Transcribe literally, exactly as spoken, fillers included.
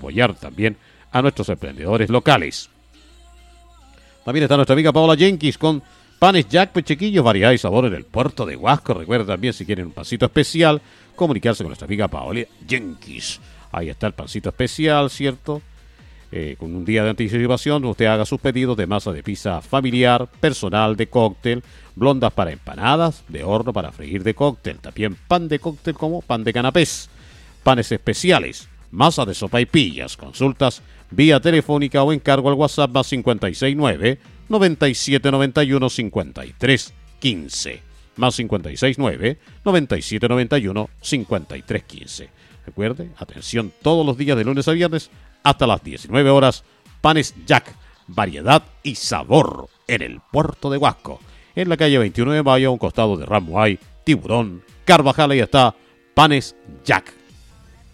apoyar también a nuestros emprendedores locales. También está nuestra amiga Paola Jenkins con panes Jack, pues chiquillos, variedad y sabor en el puerto de Huasco. Recuerda también, si quieren un pancito especial, comunicarse con nuestra amiga Paola Jenkins. Ahí está el pancito especial, ¿cierto? Eh, con un día de anticipación, usted haga sus pedidos de masa de pizza familiar, personal de cóctel, blondas para empanadas, de horno para freír de cóctel, también pan de cóctel como pan de canapés, panes especiales, masa de sopaipillas, consultas vía telefónica o encargo al WhatsApp más cincuenta y seis nueve, noventa y siete noventa y uno, cincuenta y tres quince, más cincuenta y seis nueve, noventa y siete noventa y uno, cincuenta y tres quince. Recuerde, atención todos los días de lunes a viernes hasta las diecinueve horas, panes Jack, variedad y sabor en el puerto de Huasco. En la calle veintiuno de mayo, a un costado de Ramuay, Tiburón, Carvajal, ahí está, panes Jack.